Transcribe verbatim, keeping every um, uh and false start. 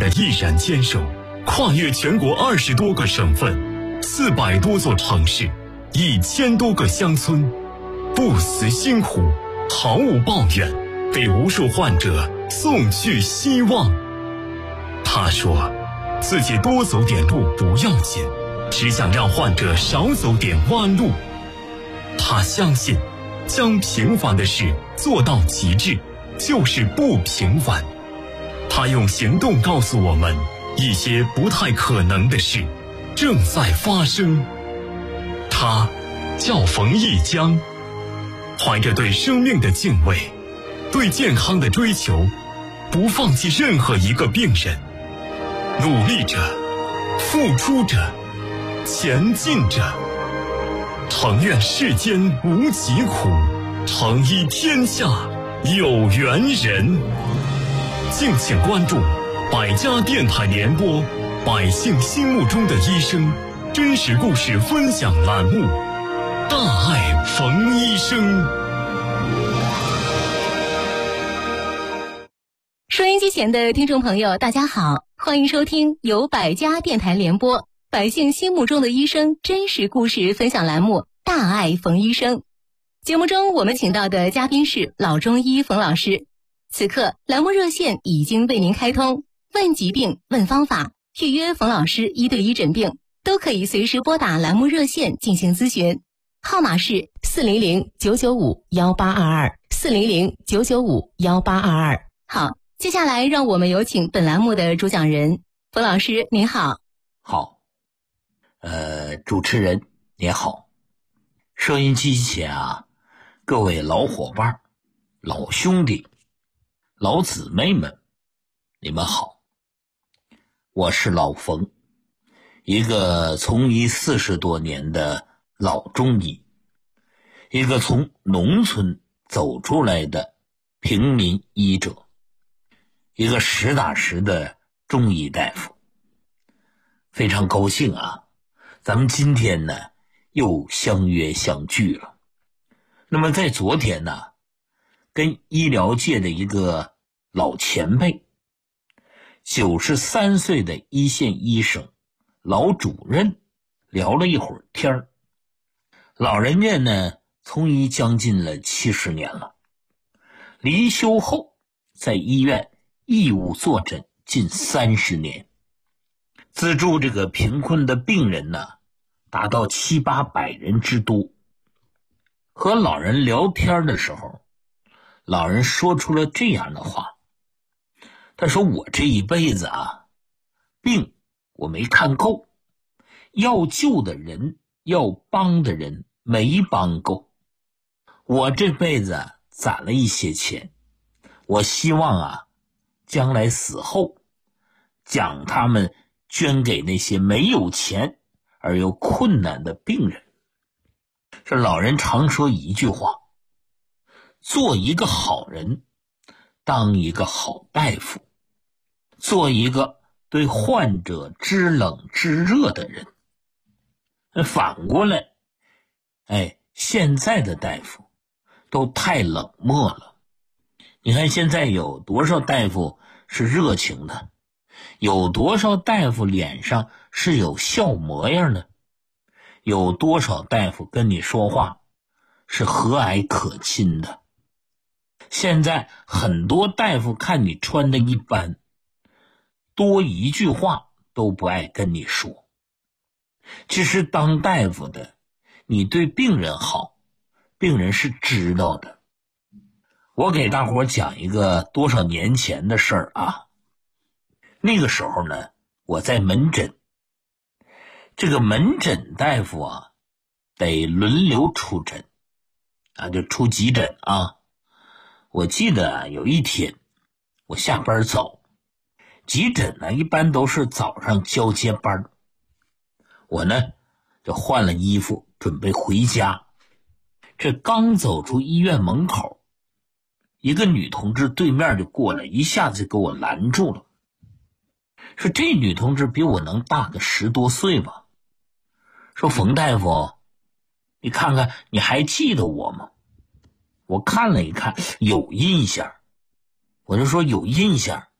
的毅然坚守，跨越全国二十多个省份、四百多座城市、一千多个乡村，不辞辛苦，毫无抱怨，给无数患者送去希望。他说，自己多走点路不要紧，只想让患者少走点弯路。他相信，将平凡的事做到极致，就是不平凡。他用行动告诉我们，一些不太可能的事正在发生。他叫冯一江，怀着对生命的敬畏，对健康的追求，不放弃任何一个病人，努力着，付出着，前进着。诚愿世间无疾苦，诚医天下有缘人。敬请关注百家电台联播百姓心目中的医生真实故事分享栏目，大爱冯医生。 收音机前的听众朋友大家好，欢迎收听由百家电台联播百姓心目中的医生真实故事分享栏目，大爱冯医生。节目中我们请到的嘉宾是老中医冯老师。此刻栏目热线已经为您开通，问疾病问方法，预约冯老师一对一诊病，都可以随时拨打栏目热线进行咨询，号码是四零零九九五幺八二二四零零九九五幺八二二。好，接下来让我们有请本栏目的主讲人冯老师，您好。 好，呃，主持人您好，收音机前啊，各位老伙伴、老兄弟、老姊妹们，你们好，我是老冯，一个从医四十多年的老中医，一个从农村走出来的平民医者，一个实打实的中医大夫。非常高兴啊，咱们今天呢又相约相聚了。那么在昨天呢，跟医疗界的一个老前辈，九十三岁的一线医生老主任聊了一会儿天儿。老人家呢从医将近了七十年了，离休后在医院义务坐诊近三十年，资助这个贫困的病人呢达到七八百人之多。和老人聊天的时候，老人说出了这样的话，他说，我这一辈子啊，病我没看够，要救的人要帮的人没帮够，我这辈子攒了一些钱，我希望啊将来死后将他们捐给那些没有钱而又困难的病人。这老人常说一句话，做一个好人，当一个好大夫，做一个对患者知冷知热的人。反过来，哎，现在的大夫都太冷漠了。你看现在有多少大夫是热情的，有多少大夫脸上是有笑模样的，有多少大夫跟你说话是和蔼可亲的。现在很多大夫看你穿的一般，多一句话都不爱跟你说。其实当大夫的，你对病人好，病人是知道的。我给大伙讲一个多少年前的事儿啊。那个时候呢，我在门诊，这个门诊大夫啊得轮流出诊啊，就出急诊啊。我记得啊，有一天我下班早，急诊呢一般都是早上交接班，我呢就换了衣服准备回家。这刚走出医院门口，一个女同志对面就过来，一下子给我拦住了。说这女同志比我能大个十多岁吧，说冯大夫，你看看你还记得我吗？我看了一看，有印象。我就说有印象，